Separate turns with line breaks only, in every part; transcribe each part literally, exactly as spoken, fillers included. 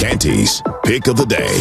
Canty's Pick of the Day.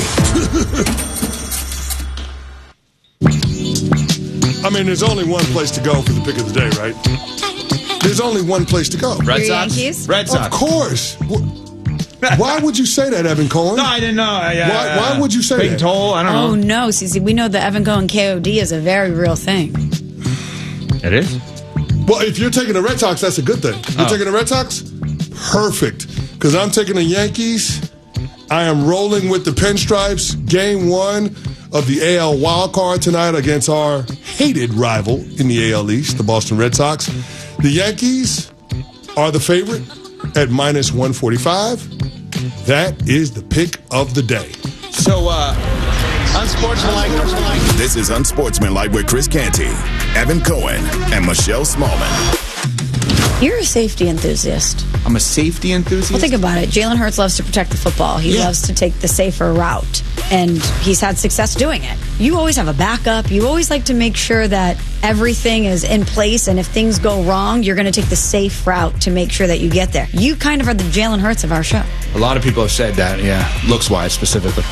I mean, there's only one place to go for the Pick of the Day, right? There's only one place to go.
Red
Your
Sox?
Yankees?
Red Sox.
Of course. Why would you say that, Evan Cohen?
No, I didn't know. Uh,
Why, why would you say
Peyton
that?
Toll? I don't
Oh,
know.
no, Cece. We know the Evan Cohen K O D is a very real thing.
It is?
Well, if you're taking the Red Sox, that's a good thing. You're
Oh.
taking the Red Sox? Perfect. Because I'm taking the Yankees. I am rolling with the Pinstripes. Game one of the A L wildcard tonight against our hated rival in the A L East, the Boston Red Sox. The Yankees are the favorite at minus one forty-five. That is the pick of the day.
So, uh, unsportsmanlike.
This is Unsportsmanlike with Chris Canty, Evan Cohen, and Michelle Smallman.
You're a safety enthusiast.
I'm a safety enthusiast.
Well, think about it. Jalen Hurts loves to protect the football. He
Yeah.
loves to take the safer route, and he's had success doing it. You always have a backup. You always like to make sure that everything is in place, and if things go wrong, you're going to take the safe route to make sure that you get there. You kind of are the Jalen Hurts of our show.
A lot of people have said that, yeah, looks-wise specifically.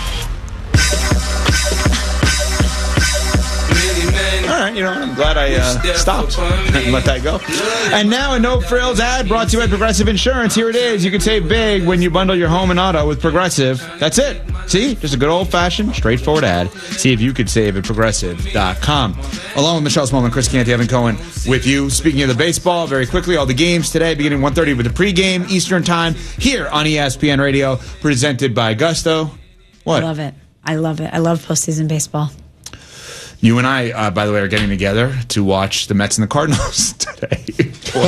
All right, you know, I'm glad I uh, stopped and let that go. And now a no-frills ad brought to you by Progressive Insurance. Here it is. You can save big when you bundle your home and auto with Progressive. That's it. See? Just a good old-fashioned, straightforward ad. See if you could save at Progressive dot com. Along with Michelle Smallman, Chris Canty, Evan Cohen with you. Speaking of the baseball, very quickly, all the games today beginning one thirty with the pregame Eastern Time here on E S P N Radio, presented by Gusto. What?
I love it. I love it. I love postseason baseball.
You and I, uh, by the way, are getting together to watch the Mets and the Cardinals today. We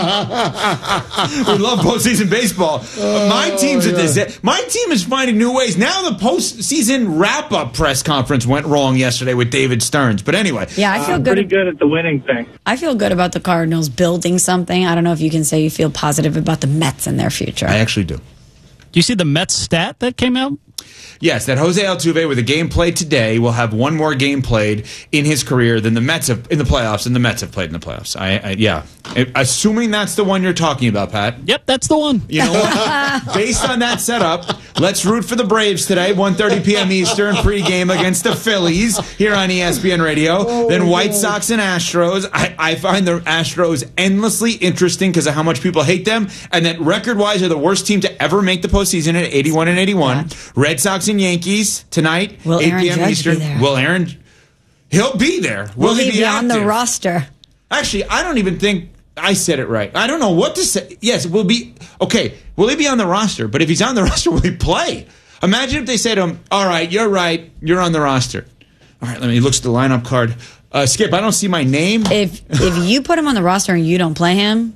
love postseason baseball.
Oh,
my team's a
yeah.
disaster. My team is finding new ways. Now the postseason wrap-up press conference went wrong yesterday with David Stearns. But anyway.
Yeah, I feel
I'm
good.
pretty good at the winning thing.
I feel good about the Cardinals building something. I don't know if you can say you feel positive about the Mets and their future.
I actually do.
Do you see the Mets stat that came out?
Yes, that Jose Altuve with a game played today will have one more game played in his career than the Mets have in the playoffs, and the Mets have played in the playoffs. I, I yeah, assuming that's the one you're talking about, Pat.
Yep, that's the one.
You know what? Based on that setup, let's root for the Braves today, one thirty p.m. Eastern, pregame against the Phillies here on E S P N Radio.
Oh,
then White Sox and Astros. I, I find the Astros endlessly interesting because of how much people hate them, and that record-wise are the worst team to ever make the postseason at eighty-one and eighty-one.
Yeah.
Red Sox and Yankees tonight,
Will
eight
Aaron
p.m.
Judge
Eastern.
be there?
Will Aaron? He'll be there. Will,
Will he be on the
active?
roster?
Actually, I don't even think I said it right. I don't know what to say. Yes, will be okay. Will he be on the roster? But if he's on the roster, will he play? Imagine if they say to him, "All right, you're right. You're on the roster." All right, let me. He looks at the lineup card. Uh, Skip, I don't see my name.
If if you put him on the roster and you don't play him,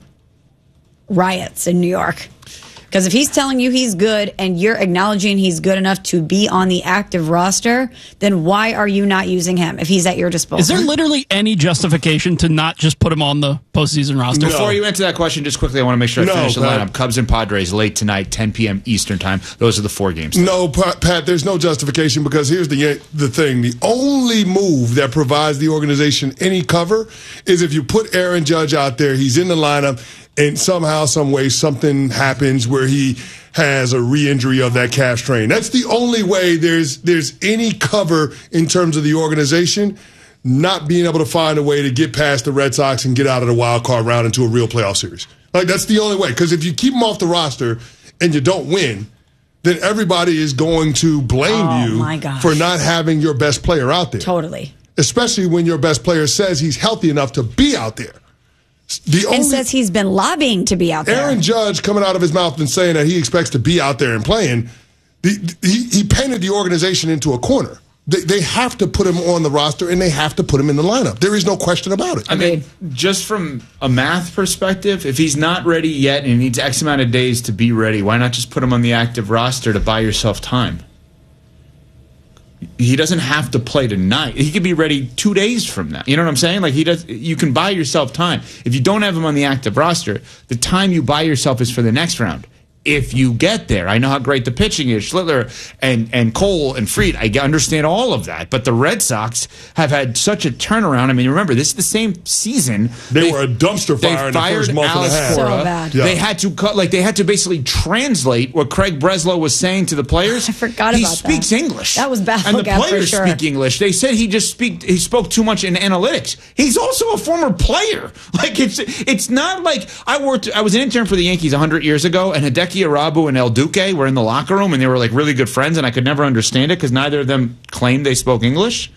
riots in New York. Because if he's telling you he's good and you're acknowledging he's good enough to be on the active roster, then why are you not using him if he's at your disposal?
Is there literally any justification to not just put him on the postseason roster?
Before you answer that question, just quickly, I want to make sure I
No,
finish the
Pat.
lineup. Cubs and Padres late tonight, ten p.m. Eastern time. Those are the four games.
No, Pat, Pat, there's no justification because here's the the thing. The only move that provides the organization any cover is if you put Aaron Judge out there, he's in the lineup, and somehow, some way, something happens where he has a re-injury of that calf strain. That's the only way there's there's any cover in terms of the organization not being able to find a way to get past the Red Sox and get out of the wild card round into a real playoff series. Like, that's the only way. Because if you keep them off the roster and you don't win, then everybody is going to blame
Oh,
you
my gosh.
for not having your best player out there.
Totally.
Especially when your best player says he's healthy enough to be out there. The
And says he's been lobbying to be out there.
Aaron Judge coming out of his mouth and saying that he expects to be out there and playing, the, he, he painted the organization into a corner. They, they have to put him on the roster, and they have to put him in the lineup. There is no question about it.
I mean, just from a math perspective, if he's not ready yet and he needs X amount of days to be ready, why not just put him on the active roster to buy yourself time? He doesn't have to play tonight. He could be ready two days from now. You know what I'm saying? Like, he does. You can buy yourself time. If you don't have him on the active roster, the time you buy yourself is for the next round. if you get there. I know how great the pitching is. Schlittler and, and Cole and Fried, I understand all of that. But the Red Sox have had such a turnaround. I mean, remember, this is the same season.
They,
they
were a dumpster fire in the first month
Alex
and a half.
Cora.
So bad.
Yeah.
They had to cut, like, they had to basically translate what Craig Breslow was saying to the players.
I forgot
he
about that.
speaks English.
That was
And the
Bafflegab for
players
sure.
speak English. They said he just speak, he spoke too much in analytics. He's also a former player. Like, it's it's not like I worked, I was an intern for the Yankees one hundred years ago, and Hideki Arabu and El Duque were in the locker room, and they were like really good friends, and I could never understand it because neither of them claimed they spoke English.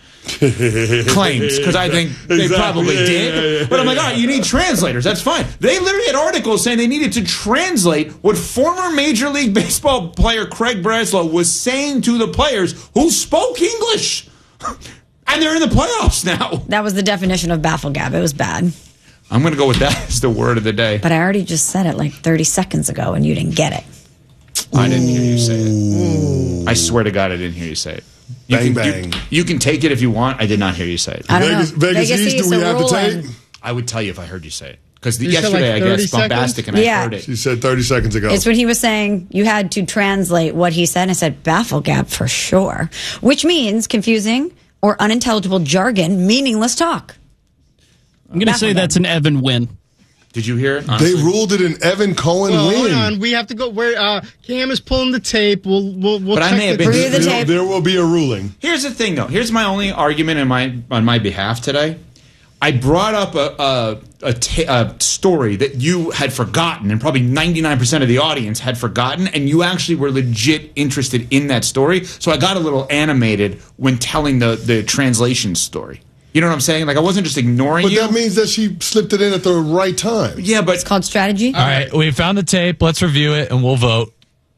Claims, because I think they
Exactly.
probably
Yeah,
did.
yeah, yeah,
but I'm like, all right, you need translators. That's fine. They literally had articles saying they needed to translate what former Major League Baseball player Craig Breslow was saying to the players who spoke English. And they're in the playoffs now.
That was the definition of Bafflegab. It was bad.
I'm going to go with that as the word of the day.
But I already just said it like thirty seconds ago, and you didn't get it.
I didn't hear you say it. I swear to God, I didn't hear you say it. You
Bang,
can,
bang.
You, you can take it if you want. I did not hear you say it.
I don't
Vegas,
know.
Vegas, East, do we
so
have the
ruling.
tape?
I would tell you if I heard you say it. Because
You said
yesterday,
like
I
thirty
guess, bombastic, and
Yeah.
I heard it.
She said thirty seconds ago.
It's when he was saying you had to translate what he said. And I said Bafflegab for sure, which means confusing or unintelligible jargon, meaningless talk.
I'm going to say
Bafflegab.
that's an Evan win.
Did you hear it?
They
Honestly?
ruled it an Evan Cohen
Well, hold
win.
on. We have to go. Where uh, Cam is pulling the tape. We'll we'll we'll
But I
check
may have
the
been-
Review the
There,
tape.
there will be a ruling.
Here's the thing, though. Here's my only argument in my on my behalf today. I brought up a a, a, ta- a story that you had forgotten, and probably ninety-nine percent of the audience had forgotten, and you actually were legit interested in that story. So I got a little animated when telling the, the translation story. You know what I'm saying? Like, I wasn't just ignoring
But
you.
that means that she slipped it in at the right time.
yeah, but
It's called strategy.
All right, we found the tape. Let's review it and we'll vote.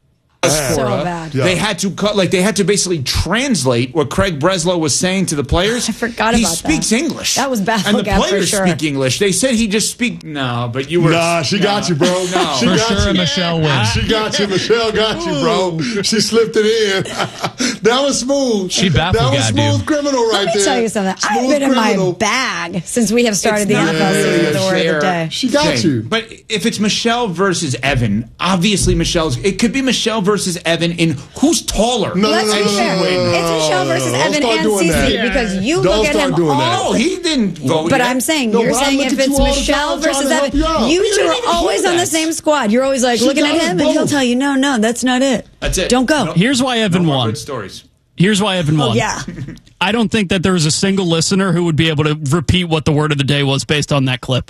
So
Cora,
bad.
Yeah.
they had to cut, like they had to basically translate what Craig Breslow was saying to the players.
I forgot
he
about
speaks
that.
English.
That was
And the
Bafflegab for
players
sure.
speak English. They said he just speak. No, but you were.
Nah, she got you, bro.
No.
She
For
got
sure,
you.
Michelle wins.
She got you. Michelle got you, bro. She slipped it in. That was smooth.
She
That was
bafflegabbed
smooth
you.
criminal right
Let me
there.
tell you something. I've
Smooth
been in my
criminal.
bag since we have started the
It's
N
not
F L season
really
with the
a
word of
fair
the day.
She got
thing.
you.
But if it's Michelle versus Evan, obviously Michelle's. It could be Michelle versus Evan in who's taller.
No,
Let's
no,
be
no, no,
fair.
no, no, no,
It's Michelle versus
Don't
Evan
start
and
doing that.
Cece because you
Don't
look at
start
him
doing
all.
that.
Oh, he didn't vote.
But
yet.
I'm saying,
No,
you're
but I
saying
look
if
at
it's
you all the
Michelle
time trying
versus
to help
Evan,
you out.
you
You
two
didn't
are
even
always
hear
on the
that.
same squad. You're always like
She
looking
got
at
us
him and he'll
both.
tell you, no, no, that's not it.
That's it.
Don't go.
No-
Here's why Evan
no more
won.
Good stories.
Here's why Evan
Oh,
won.
yeah.
I don't think that there was a single listener who would be able to repeat what the word of the day was based on that clip.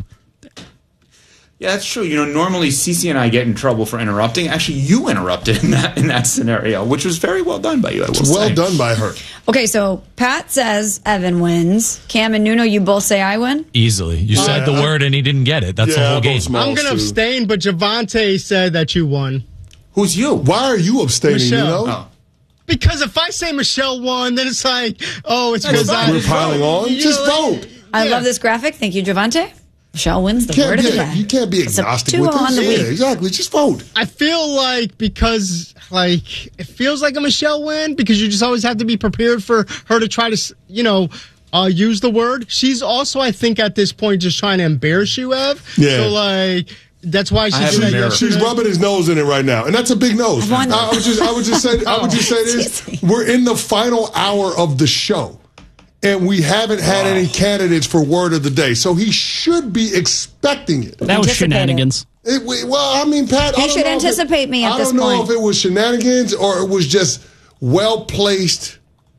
Yeah, that's true. You know, normally Cece and I get in trouble for interrupting. Actually, you interrupted in that in that scenario, which was very well done by you. I will
Well
say.
done by her.
Okay, so Pat says Evan wins. Cam and Nuno, you both say I win.
Easily. You said the
I-
word and he didn't get it. That's the
Yeah,
whole
I
game.
vote small.
I'm going to
Too.
abstain, but Javante said that you won.
Who's you?
Why are you abstaining,
Michelle.
you know?
Oh.
Because if I say Michelle won, then it's like, oh, it's
That's
because
fine.
I.
We're piling on?
You
Just
know,
vote.
I
yeah.
love this graphic. Thank you, Javante. Michelle wins the
Can't
word of the
be,
day.
you can't be
It's a
agnostic
two
with
on
this.
the
Yeah,
week.
exactly. Just vote.
I feel like because like it feels like a Michelle win because you just always have to be prepared for her to try to you know uh, use the word. She's also I think at this point just trying to embarrass you, Ev.
Yeah.
So like that's why she
have
did
a
that
mirror.
yesterday.
She's rubbing his nose in it right now, and that's a big nose. I,
wonder-
I would just, I would just say, I would just say this:
Excuse me.
we're in the final hour of the show, and we haven't had any candidates for word of the day, so he should be expecting it.
That was
Anticipate it.
shenanigans.
It- we- well, I mean, Pat,
He
I don't
should
know if it-
anticipate me at
I
this
don't know
point.
if it was shenanigans or it was just well placed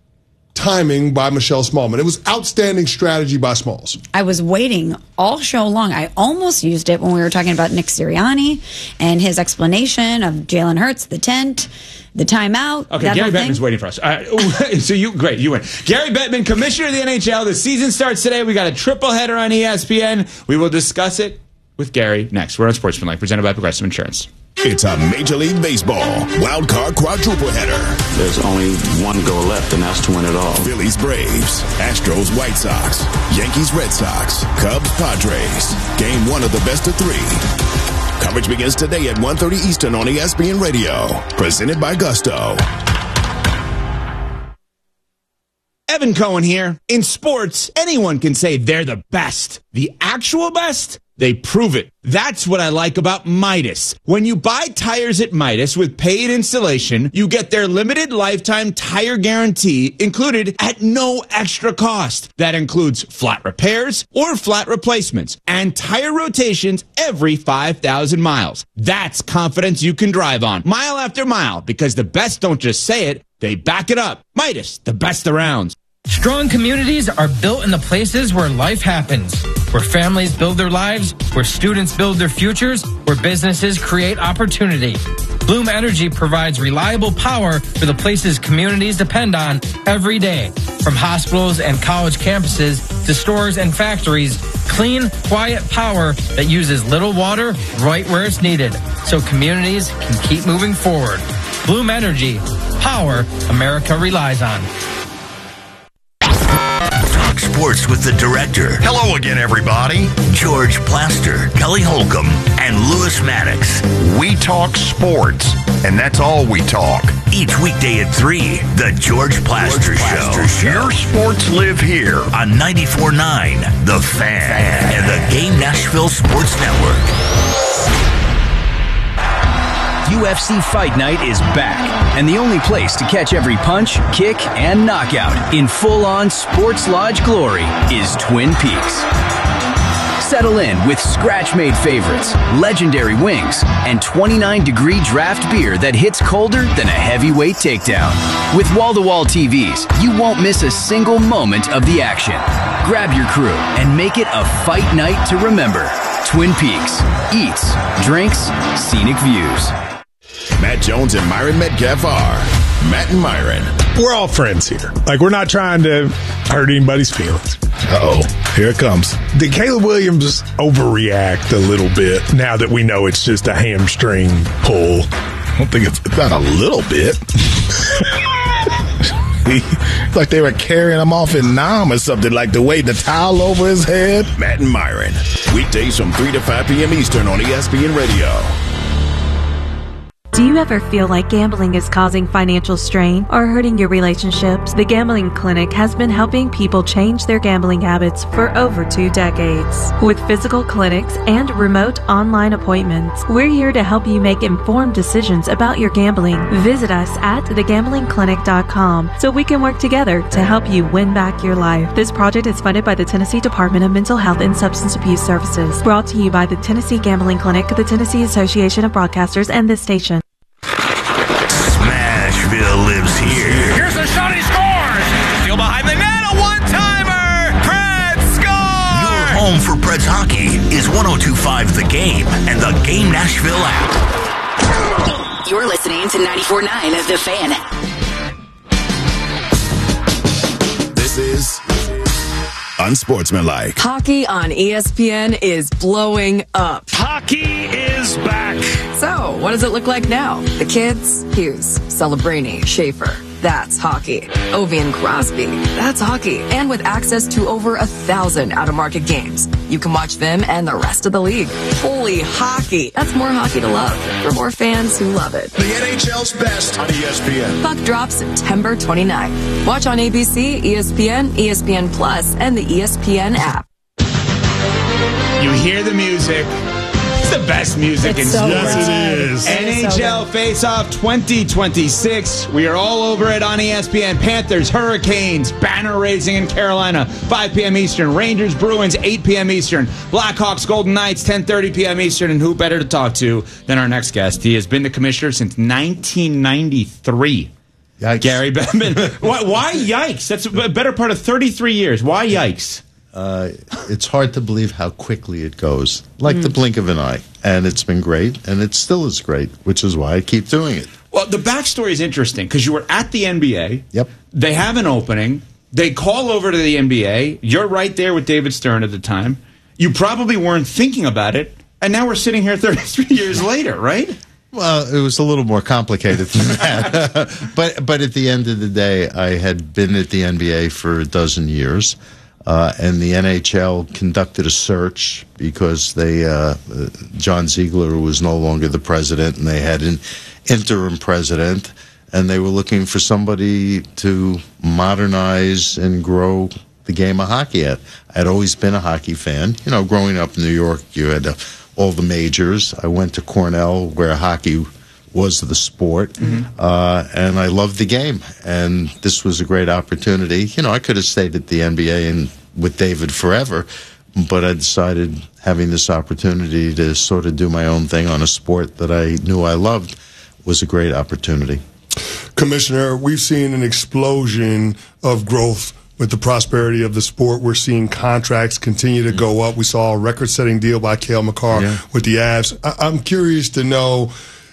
timing by Michelle Smallman. It was outstanding strategy by Smalls.
I was waiting all show long. I almost used it when we were talking about Nick Sirianni and his explanation of Jalen Hurts, the tent, the timeout.
Okay,
that
Gary
whole thing.
Bettman's waiting for us. All right, so you, great, you win. Gary Bettman, commissioner of the N H L. The season starts today. We got a triple header on E S P N. We will discuss it with Gary next. We're on Sportsmanlike, presented by Progressive Insurance.
It's a Major League Baseball wild card quadruple header.
There's only one goal left, and that's to win it all.
Phillies Braves, Astros White Sox, Yankees Red Sox, Cubs Padres. Game one of the best of three. Coverage begins today at one thirty Eastern on E S P N Radio. Presented by Gusto.
Evan Kevin Cohen here. In sports, anyone can say they're the best. The actual best? They prove it. That's what I like about Midas. When you buy tires at Midas with paid installation, you get their limited lifetime tire guarantee included at no extra cost. That includes flat repairs or flat replacements and tire rotations every five thousand miles. That's confidence you can drive on mile after mile, because the best don't just say it, they back it up. Midas, the best around.
Strong communities are built in the places where life happens, where families build their lives, where students build their futures, where businesses create opportunity. Bloom Energy provides reliable power for the places communities depend on every day. From hospitals and college campuses to stores and factories, clean, quiet power that uses little water right where it's needed, so communities can keep moving forward. Bloom Energy, power America relies on.
Sports with the director.
Hello again, everybody.
George Plaster, Kelly Holcomb, and Lewis Maddox.
We talk sports, and that's all we talk.
Each weekday at three, the George Plaster, George Plaster Show.
Show. Your sports live here
on ninety-four point nine, The Fan, Fan and the Game Nashville Sports Network.
U F C Fight Night is back, and the only place to catch every punch, kick, and knockout in full-on sports lodge glory is Twin Peaks. Settle in with scratch-made favorites, legendary wings, and twenty-nine degree draft beer that hits colder than a heavyweight takedown. With wall-to-wall T Vs, you won't miss a single moment of the action. Grab your crew and make it a fight night to remember. Twin Peaks. Eats, drinks, scenic views.
Matt Jones and Myron Metcalf are Matt and Myron.
We're all friends here. Like, we're not trying to hurt anybody's feelings.
Uh-oh, here it comes.
Did Caleb Williams overreact a little bit now that we know it's just a hamstring pull?
I don't think it's, it's not a little bit. He, like they were carrying him off in Nam or something, like the weight the towel over his head.
Matt and Myron, weekdays from three to five p.m. Eastern on E S P N Radio.
Do you ever feel like gambling is causing financial strain or hurting your relationships? The Gambling Clinic has been helping people change their gambling habits for over two decades. With physical clinics and remote online appointments, we're here to help you make informed decisions about your gambling. Visit us at the gambling clinic dot com so we can work together to help you win back your life. This project is funded by the Tennessee Department of Mental Health and Substance Abuse Services. Brought to you by the Tennessee Gambling Clinic, the Tennessee Association of Broadcasters, and this station.
Smashville lives here.
Here's a shot, he scores! Still behind the net, a one-timer! Preds score!
Your home for Preds hockey is one oh two point five The Game and the Game Nashville app.
You're listening to ninety-four point nine of The Fan.
This is Unsportsmanlike.
Hockey on E S P N is blowing up.
Hockey is back.
So, what does it look like now? The kids? Hughes, Celebrini, Schaefer. That's hockey. Ovi and Crosby. That's hockey. And with access to over a thousand out-of-market games, you can watch them and the rest of the league. Holy hockey. That's more hockey to love for more fans who love it.
The N H L's best on E S P N.
Puck drops September twenty-ninth. Watch on A B C, E S P N, E S P N Plus, and the E S P N app.
You hear the music. It's the best music
It's
in
so
sports.
good.
Yes, it is.
N H L
so
Face-Off twenty twenty-six. We are all over it on E S P N. Panthers, Hurricanes, banner raising in Carolina, five p.m. Eastern. Rangers, Bruins, eight p.m. Eastern. Blackhawks, Golden Knights, ten thirty p.m. Eastern. And who better to talk to than our next guest? He has been the commissioner since nineteen ninety-three.
Yikes.
Gary Bettman. why, why yikes? That's a better part of thirty-three years. Why yikes?
Uh, it's hard to believe how quickly it goes, like mm. the blink of an eye. And it's been great, and it still is great, which is why I keep doing it.
Well, the backstory is interesting because you were at the N B A.
Yep.
They have an opening. They call over to the N B A. You're right there with David Stern at the time. You probably weren't thinking about it, and now we're sitting here thirty-three years later, right?
Well, it was a little more complicated than that. but but at the end of the day, I had been at the N B A for a dozen years. Uh, and the N H L conducted a search because they uh, John Ziegler was no longer the president, and they had an interim president. and they were looking for somebody to modernize and grow the game of hockey. At. I'd always been a hockey fan. You know, growing up in New York, you had uh, all the majors. I went to Cornell, where hockey was the sport, mm-hmm. uh, and I loved the game. And this was a great opportunity. You know, I could have stayed at the N B A and with David forever, but I decided having this opportunity to sort of do my own thing on a sport that I knew I loved was a great opportunity.
Commissioner, we've seen an explosion of growth with the prosperity of the sport. We're seeing contracts continue to go up. We saw a record-setting deal by Cale Makar
Yeah.
with the Avs. I- I'm curious to know,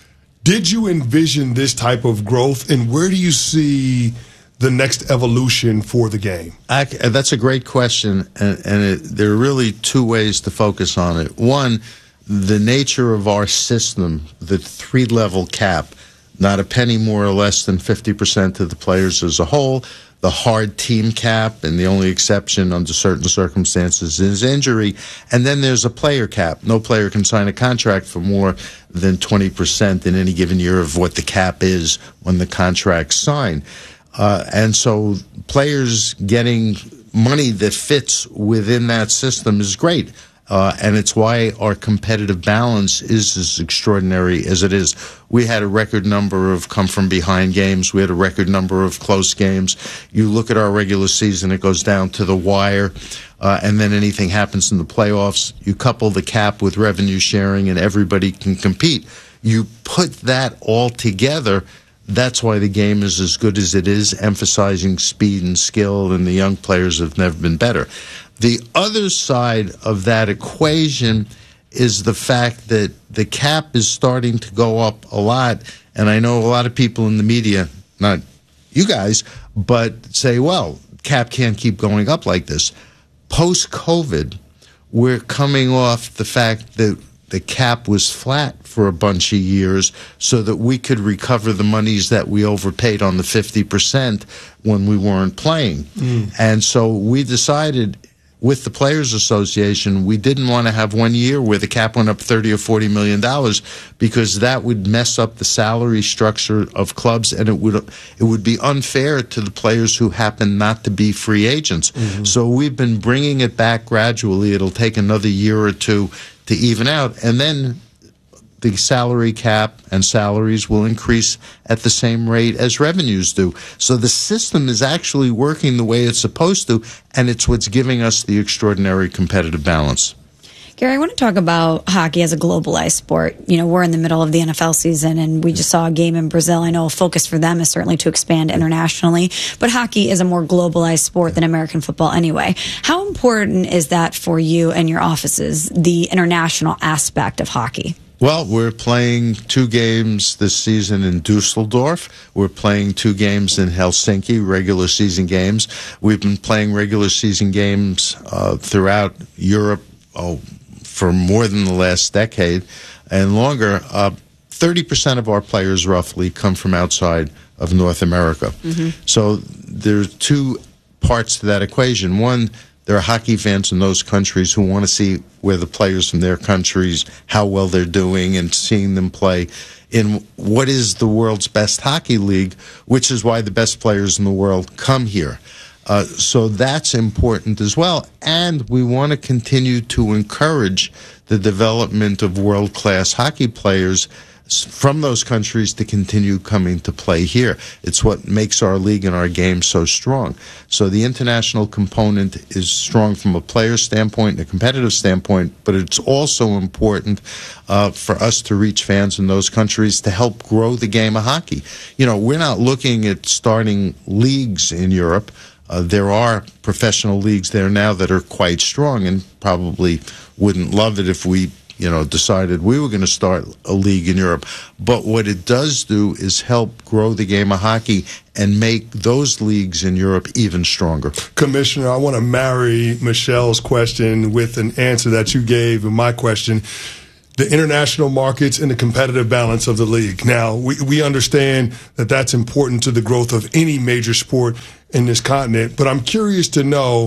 did you envision this type of growth, and where do you see the next evolution for the game?
I, that's a great question, and, and it, there are really two ways to focus on it. One, the nature of our system, the three-level cap, not a penny more or less than fifty percent of the players as a whole, the hard team cap, and the only exception under certain circumstances is injury. And then there's a player cap. No player can sign a contract for more than twenty percent in any given year of what the cap is when the contract's signed. Uh, and so players getting money that fits within that system is great. Uh, and it's why our competitive balance is as extraordinary as it is. We had a record number of come-from-behind games. We had a record number of close games. You look at our regular season, it goes down to the wire, uh, and then anything happens in the playoffs. You couple the cap with revenue sharing, and everybody can compete. You put that all together, that's why the game is as good as it is, emphasizing speed and skill, and the young players have never been better. The other side of that equation is the fact that the cap is starting to go up a lot, and I know a lot of people in the media, not you guys, but say, well, cap can't keep going up like this. Post-COVID, we're coming off the fact that the cap was flat for a bunch of years so that we could recover the monies that we overpaid on the fifty percent when we weren't playing. Mm. And so we decided with the Players Association, we didn't want to have one year where the cap went up thirty or forty million dollars, because that would mess up the salary structure of clubs, and it would it would be unfair to the players who happen not to be free agents. Mm-hmm. So we've been bringing it back gradually. It'll take another year or two to even out, and then the salary cap and salaries will increase at the same rate as revenues do. So the system is actually working the way it's supposed to, and it's what's giving us the extraordinary competitive balance.
Gary, I want to talk about hockey as a globalized sport. You know, we're in the middle of the N F L season, and we just saw a game in Brazil. I know a focus for them is certainly to expand internationally, but hockey is a more globalized sport than American football anyway. How important is that for you and your offices, the international aspect of hockey?
Well, we're playing two games this season in Dusseldorf. We're playing two games in Helsinki, regular season games. We've been playing regular season games uh, throughout Europe oh, for more than the last decade and longer. Uh, thirty percent of our players, roughly, come from outside of North America. Mm-hmm. So there's two parts to that equation. One, there are hockey fans in those countries who want to see where the players from their countries, how well they're doing, and seeing them play in what is the world's best hockey league, which is why the best players in the world come here. Uh, so that's important as well. And we want to continue to encourage the development of world-class hockey players from those countries to continue coming to play here. It's what makes our league and our game so strong. So the international component is strong from a player standpoint and a competitive standpoint, but it's also important uh, for us to reach fans in those countries to help grow the game of hockey. You know, we're not looking at starting leagues in Europe. Uh, there are professional leagues there now that are quite strong, and probably wouldn't love it if we you know, decided we were going to start a league in Europe. But what it does do is help grow the game of hockey and make those leagues in Europe even stronger.
Commissioner, I want to marry Michelle's question with an answer that you gave in my question. The international markets and the competitive balance of the league. Now, we, we understand that that's important to the growth of any major sport in this continent, but I'm curious to know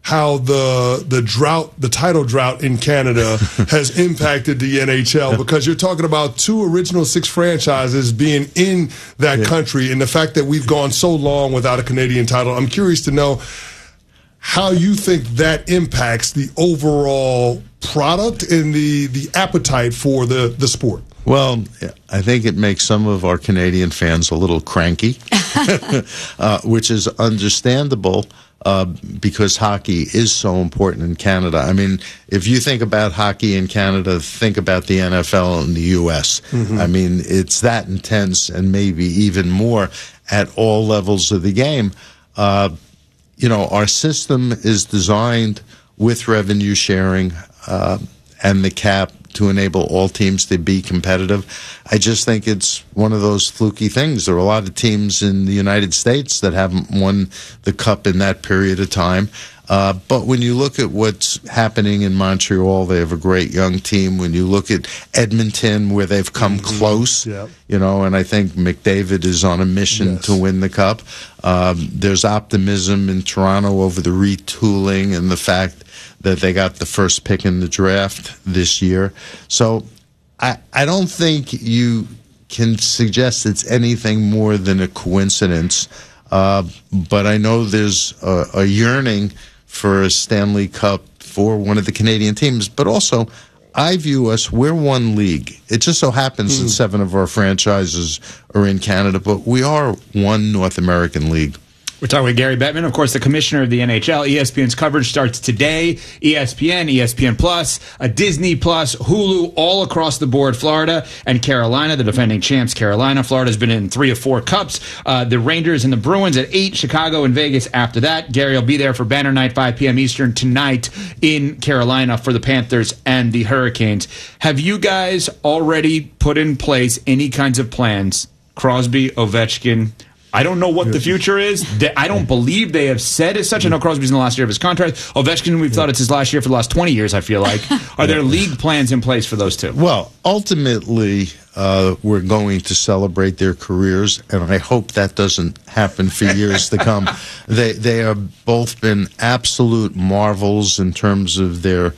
how the the drought, the title drought in Canada has impacted the N H L, because you're talking about two original six franchises being in that yeah. country, and the fact that we've gone so long without a Canadian title. I'm curious to know how you think that impacts the overall product and the, the appetite for the, the sport.
Well, I think it makes some of our Canadian fans a little cranky, uh, which is understandable. Uh, because hockey is so important in Canada. I mean, if you think about hockey in Canada, think about the N F L and the U S. Mm-hmm. I mean, it's that intense, and maybe even more at all levels of the game. Uh, you know, our system is designed with revenue sharing uh, and the cap to enable all teams to be competitive. I just think it's one of those fluky things. There are a lot of teams in the United States that haven't won the cup in that period of time. Uh, but when you look at what's happening in Montreal, they have a great young team. When you look at Edmonton, where they've come mm-hmm. close, yep. you know, and I think McDavid is on a mission yes. to win the cup. Um, there's optimism in Toronto over the retooling and the fact that they got the first pick in the draft this year. So I, I don't think you can suggest it's anything more than a coincidence. Uh, but I know there's a, a yearning for a Stanley Cup for one of the Canadian teams. But also, I view us, we're one league. It just so happens mm. that seven of our franchises are in Canada, but we are one North American league.
We're talking with Gary Bettman, of course, the commissioner of the N H L. E S P N's coverage starts today. E S P N, E S P N Plus, a Disney Plus, Hulu, all across the board. Florida and Carolina, the defending champs, Carolina. Florida's been in three of four cups. Uh, the Rangers and the Bruins at eight. Chicago and Vegas after that. Gary will be there for Banner Night, five p.m. Eastern tonight in Carolina for the Panthers and the Hurricanes. Have you guys already put in place any kinds of plans? Crosby, Ovechkin. I don't know what the future is. I don't believe they have said as such. I know Crosby's in the last year of his contract. Ovechkin, we've thought it's his last year for the last twenty years, I feel like. Are there league plans in place for those two?
Well, ultimately, uh, we're going to celebrate their careers, and I hope that doesn't happen for years to come. They, they have both been absolute marvels in terms of their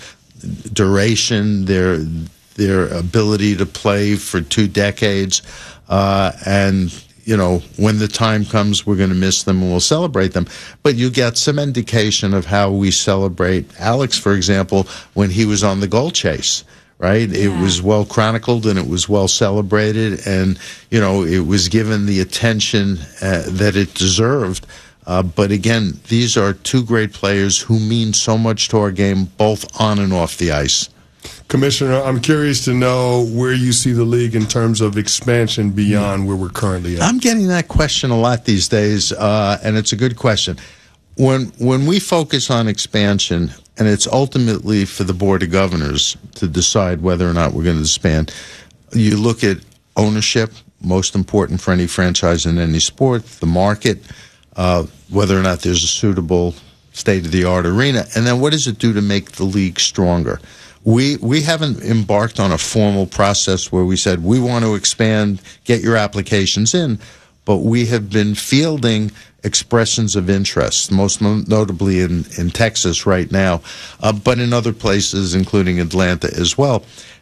duration, their, their ability to play for two decades, uh, and you know, when the time comes, we're going to miss them and we'll celebrate them. But you get some indication of how we celebrate Alex, for example, when he was on the goal chase, right? Yeah. It was well chronicled and it was well celebrated, and, you know, it was given the attention uh, that it deserved. Uh, but again, these are two great players who mean so much to our game, both on and off the ice.
Commissioner, I'm curious to know where you see the league in terms of expansion beyond where we're currently at.
I'm getting that question a lot these days, uh, and it's a good question. When when we focus on expansion, and it's ultimately for the Board of Governors to decide whether or not we're going to expand, you look at ownership, most important for any franchise in any sport, the market, uh, whether or not there's a suitable state-of-the-art arena, and then what does it do to make the league stronger? We we haven't embarked on a formal process where we said we want to expand, get your applications in, but we have been fielding expressions of interest, most notably in, in Texas right now, uh, but in other places, including Atlanta as well.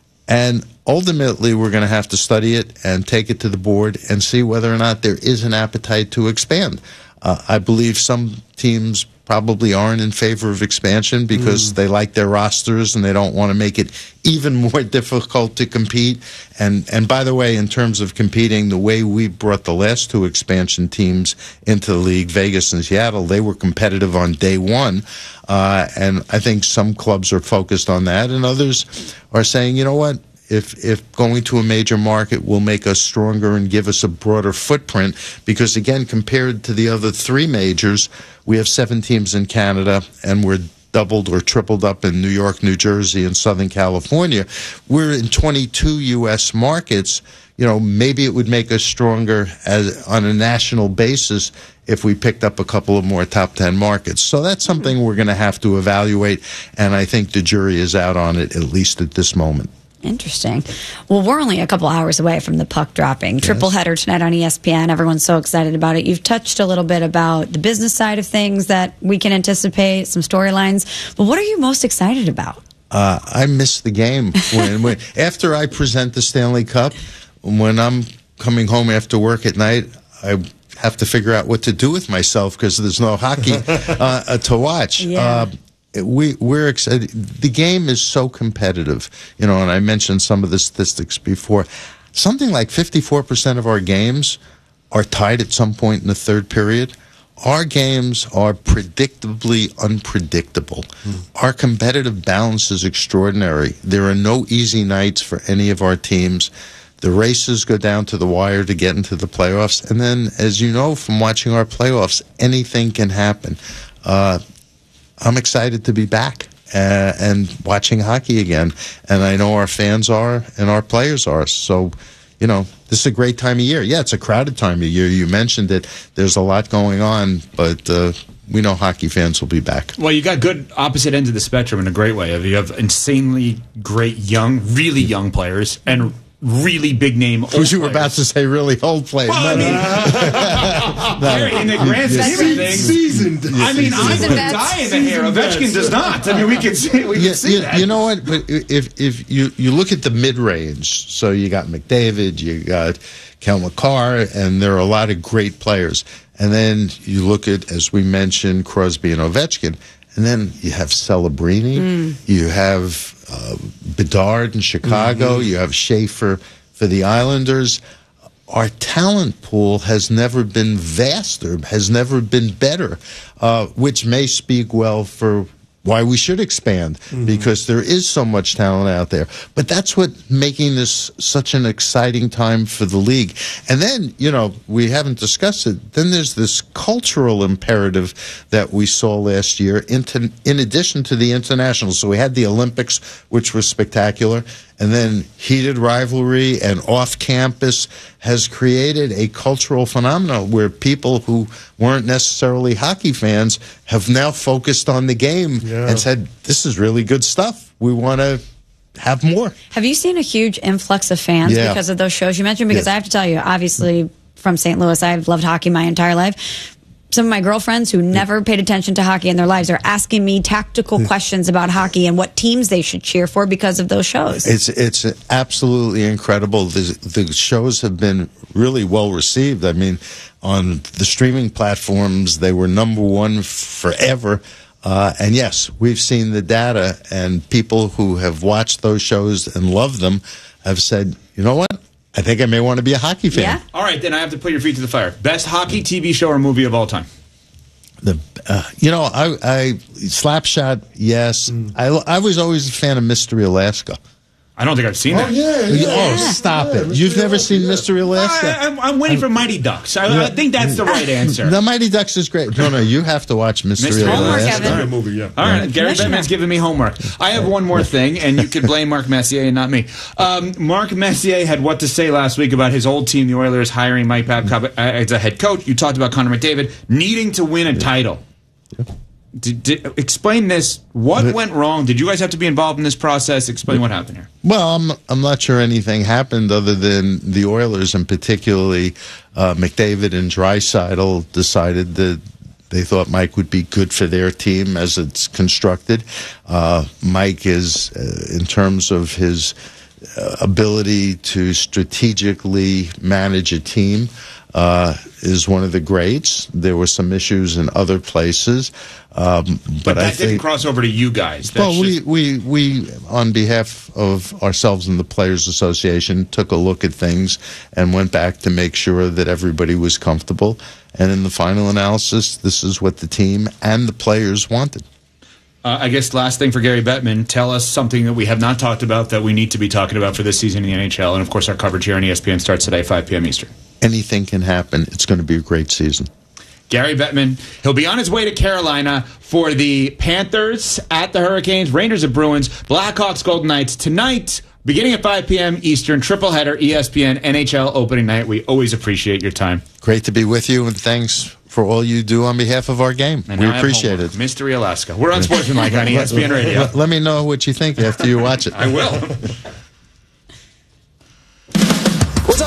And ultimately, we're going to have to study it and take it to the board and see whether or not there is an appetite to expand. Uh, I believe some teams probably aren't in favor of expansion because mm. they like their rosters and they don't want to make it even more difficult to compete. And and by the way, in terms of competing, the way we brought the last two expansion teams into the league, Vegas and Seattle, they were competitive on day one. Uh, and I think some clubs are focused on that, and others are saying, you know what? If if going to a major market will make us stronger and give us a broader footprint, because again, compared to the other three majors, we have seven teams in Canada, and we're doubled or tripled up in New York, New Jersey, and Southern California. We're in twenty-two U S markets. You know, maybe it would make us stronger as on a national basis if we picked up a couple of more top ten markets. So that's something we're going to have to evaluate, and I think the jury is out on it, at least at this moment.
Interesting. Well, we're only a couple hours away from the puck dropping. Yes. Triple header tonight on E S P N. Everyone's so excited about it. You've touched a little bit about the business side of things that we can anticipate, some storylines. But what are you most excited about?
Uh, I miss the game. When, when after I present the Stanley Cup, when I'm coming home after work at night, I have to figure out what to do with myself because there's no hockey uh, to watch.
Yeah.
Uh, We, we're excited. The game is so competitive, you know, and I mentioned some of the statistics before. Something like fifty-four percent of our games are tied at some point in the third period. Our games are predictably unpredictable. Hmm. Our competitive balance is extraordinary. There are no easy nights for any of our teams. The races go down to the wire to get into the playoffs. And then, as you know from watching our playoffs, anything can happen. Uh, I'm excited to be back uh, and watching hockey again. And I know our fans are and our players are. So, you know, this is a great time of year. Yeah, it's a crowded time of year. You mentioned it. There's a lot going on, but uh, we know hockey fans will be back.
Well, you got good opposite ends of the spectrum in a great way. You have insanely great young, really young players and really big name old
Who you were
players.
about to say really old players.
Well, I mean, Gary, in the grand scheme of things,
seasoned.
I mean, I
Seasoned
could
vets.
die in the hair. Ovechkin does not. I mean, we can see, we can
Yeah,
see
you,
that.
you know what? But if if you, you look at the mid range, so you got McDavid, you got Kel McCarr, and there are a lot of great players. And then you look at, as we mentioned, Crosby and Ovechkin, and then you have Celebrini,
Mm.
you have uh, Bedard in Chicago,
Mm-hmm.
you have Schaefer for the Islanders. Our talent pool has never been vaster, has never been better, uh, which may speak well for why we should expand, mm-hmm. because there is so much talent out there. But that's what making this such an exciting time for the league. And then, you know, we haven't discussed it. Then there's this cultural imperative that we saw last year, into, in addition to the international. So we had the Olympics, which was spectacular. And then heated rivalry and off-campus has created a cultural phenomenon where people who weren't necessarily hockey fans have now focused on the game
Yeah.
and said, this is really good stuff. We want to have more.
Have you seen a huge influx of fans
Yeah.
because of those shows you mentioned? Because
Yeah.
I have to tell you, obviously, from Saint Louis, I've loved hockey my entire life. Some of my girlfriends who never paid attention to hockey in their lives are asking me tactical questions about hockey and what teams they should cheer for because of those shows.
It's it's absolutely incredible. The, the shows have been really well received. I mean, on the streaming platforms, they were number one forever. Uh, and yes, we've seen the data, and people who have watched those shows and loved them have said, you know what? I think I may want to be a hockey fan.
Yeah.
All right, then I have to put your feet to the fire. Best hockey T V show or movie of all time?
The uh, you know, I, I Slapshot, yes. I, I was always a fan of Mystery Alaska.
I don't think I've seen
Oh,
that.
yeah, yeah.
Oh, stop
Yeah,
it!
Mystery
You've never
Alaska.
seen Mystery Alaska?
I, I'm, I'm waiting for Mighty Ducks. I, I think that's the right answer.
The Mighty Ducks is great. No, no, you have to watch Mystery,
Mystery
Homework,
Alaska.
Evan.
Good movie, yeah.
All right, Gary
Commissioner.
Bettman's giving me homework. I have one more thing, and you can blame Mark Messier and not me. Um, Mark Messier had what to say last week about his old team, the Oilers, hiring Mike Babcock as a head coach. You talked about Connor McDavid needing to win a title. Did, did, explain this. What went wrong? Did you guys have to be involved in this process? Explain what happened here.
Well, I'm I'm not sure anything happened other than the Oilers, and particularly uh, McDavid and Draisaitl, decided that they thought Mike would be good for their team as it's constructed. Uh, Mike is, uh, in terms of his uh, ability to strategically manage a team, uh, is one of the greats. There were some issues in other places. Um, but
But that
I
didn't
think,
cross over to you guys. That's
well, we,
just-
we, we, on behalf of ourselves and the Players Association, took a look at things and went back to make sure that everybody was comfortable. And in the final analysis, this is what the team and the players wanted.
Uh, I guess last thing for Gary Bettman, tell us something that we have not talked about that we need to be talking about for this season in the N H L. And, of course, our coverage here on E S P N starts today, five p.m. Eastern.
Anything can happen. It's going to be a great season.
Gary Bettman, he'll be on his way to Carolina for the Panthers at the Hurricanes, Rangers at Bruins, Blackhawks, Golden Knights tonight, beginning at five p.m. Eastern, triple header, E S P N, N H L opening night. We always appreciate your time.
Great to be with you, and thanks for all you do on behalf of our game.
And
we
now I have
appreciate
homework.
it.
Mystery Alaska. We're on Sportsmanlike on E S P N Radio.
Let, let me know what you think after you watch it.
I will.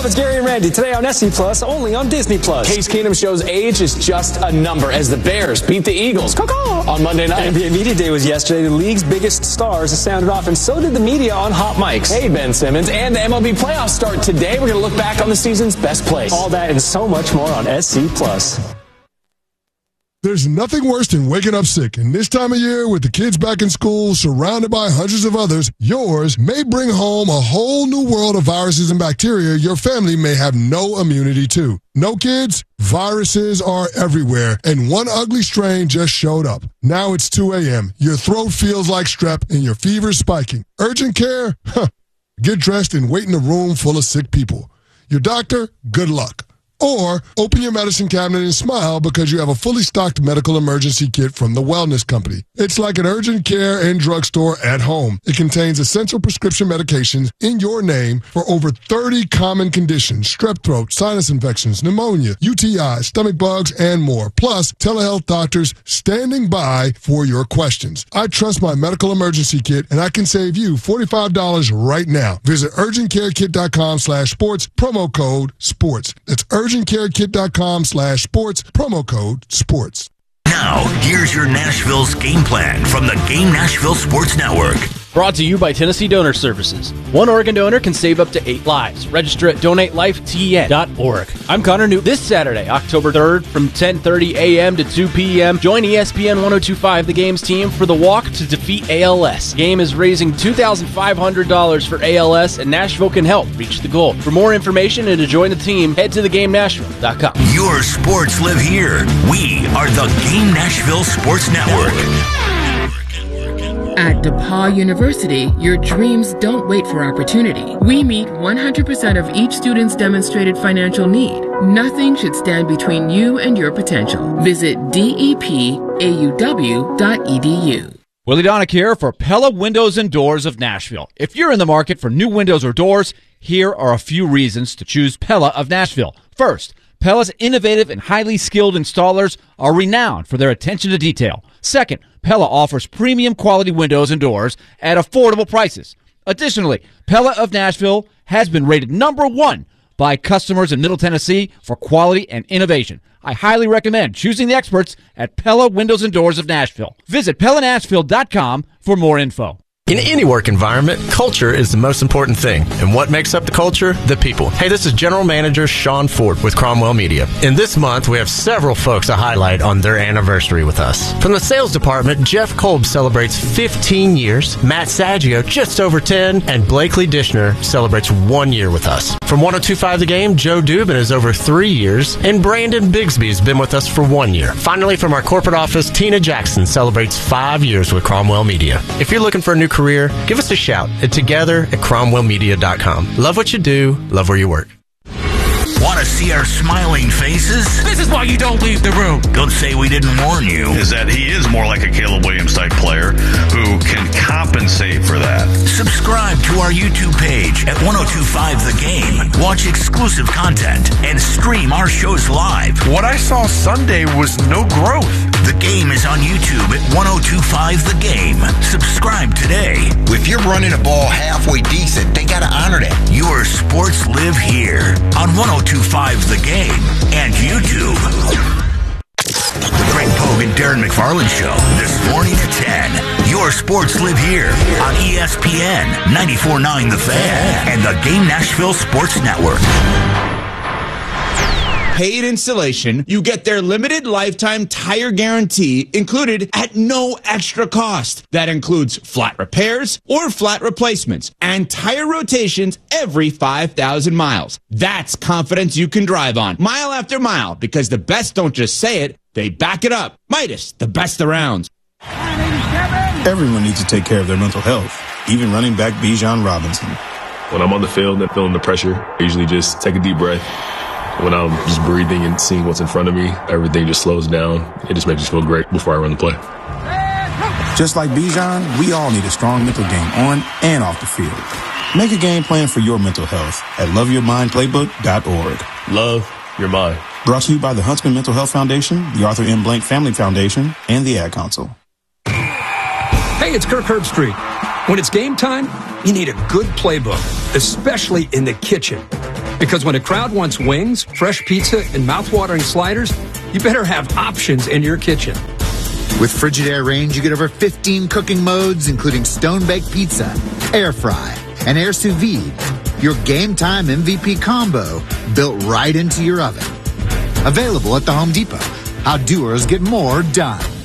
It's Gary and Randy today on S C Plus, only on Disney Plus. Case Keenum shows age is just a number as the Bears beat the Eagles Caw-caw, on Monday night. N B A Media Day was yesterday. The league's biggest stars sounded off, and so did the media on Hot Mics. Hey, Ben Simmons, and the M L B playoffs start today. We're going to look back on the season's best plays. All that and so much more on S C Plus.
There's nothing worse than waking up sick, and this time of year, with the kids back in school, surrounded by hundreds of others, yours may bring home a whole new world of viruses and bacteria your family may have no immunity to. No kids? Viruses are everywhere, and one ugly strain just showed up. Now it's two a.m., your throat feels like strep, and your fever's spiking. Urgent care? Huh. Get dressed and wait in a room full of sick people. Your doctor? Good luck. Or open your medicine cabinet and smile because you have a fully stocked medical emergency kit from the Wellness Company. It's like an urgent care and drugstore at home. It contains essential prescription medications in your name for over thirty common conditions: strep throat, sinus infections, pneumonia, U T Is, stomach bugs, and more. Plus, telehealth doctors standing by for your questions. I trust my medical emergency kit, and I can save you forty-five dollars right now. Visit urgentcarekit.com slash sports, promo code sports. That's urgentcarekit.com slash sports, promo code sports.
Now, here's your Nashville's game plan from the Game Nashville Sports Network.
Brought to you by Tennessee Donor Services. One organ donor can save up to eight lives. Register at donate life T N dot org. I'm Connor Newt. This Saturday, October third, from ten thirty a.m. to two p.m., join E S P N ten twenty-five The Game's team for the Walk to Defeat A L S. The game is raising two thousand five hundred dollars for A L S, and Nashville can help reach the goal. For more information and to join the team, head to the game nashville dot com.
Your sports live here. We are the Game Nashville Sports Network.
At DePaul University, your dreams don't wait for opportunity. We meet one hundred percent of each student's demonstrated financial need. Nothing should stand between you and your potential. Visit D E P A U W dot E D U.
Willie Donick here for Pella Windows and Doors of Nashville. If you're in the market for new windows or doors, here are a few reasons to choose Pella of Nashville. First, Pella's innovative and highly skilled installers are renowned for their attention to detail. Second, Pella offers premium quality windows and doors at affordable prices. Additionally, Pella of Nashville has been rated number one by customers in Middle Tennessee for quality and innovation. I highly recommend choosing the experts at Pella Windows and Doors of Nashville. Visit Pella Nashville dot com for more info.
In any work environment, culture is the most important thing. And what makes up the culture? The people. Hey, this is General Manager Sean Ford with Cromwell Media. In this month, we have several folks to highlight on their anniversary with us. From the sales department, Jeff Kolb celebrates fifteen years, Matt Saggio just over ten, and Blakely Dishner celebrates one year with us. From ten twenty-five The Game, Joe Dubin is over three years, and Brandon Bigsby has been with us for one year. Finally, from our corporate office, Tina Jackson celebrates five years with Cromwell Media. If you're looking for a new career, give us a shout at together at cromwell media dot com. Love what you do, love where you work.
Want to see our smiling faces?
This is why you don't leave the room.
Don't say we didn't warn you.
Is that he is more like a Caleb Williams type player who can compensate for that.
Subscribe to our YouTube page at ten twenty-five The Game. Watch exclusive content and stream our shows live.
What I saw Sunday was no growth.
The Game is on YouTube at ten twenty-five The Game. Subscribe today.
If you're running a ball halfway decent, they got to honor that.
Your sports live here on ten twenty-five The Game and YouTube. The Greg Pogue and Darren McFarland Show this morning at ten. Your sports live here on E S P N ninety-four point nine The Fan and the Game Nashville Sports Network.
Paid installation, you get their limited lifetime tire guarantee included at no extra cost. That includes flat repairs or flat replacements and tire rotations every five thousand miles. That's confidence you can drive on mile after mile, because the best don't just say it, they back it up. Midas, the best around.
Everyone needs to take care of their mental health, even running back Bijan Robinson.
When I'm on the field and feeling the pressure, I usually just take a deep breath. When I'm just breathing and seeing what's in front of me, everything just slows down. It just makes me feel great before I run the play.
Just like Bijan, we all need a strong mental game on and off the field. Make a game plan for your mental health at love your mind playbook dot org.
Love your mind.
Brought to you by the Huntsman Mental Health Foundation, the Arthur M. Blank Family Foundation, and the Ad Council.
Hey, it's Kirk Herbstreit. When it's game time, you need a good playbook, especially in the kitchen. Because when a crowd wants wings, fresh pizza, and mouthwatering sliders, you better have options in your kitchen.
With Frigidaire range, you get over fifteen cooking modes, including stone-baked pizza, air fry, and air sous vide. Your game time M V P combo built right into your oven. Available at the Home Depot. How doers get more done.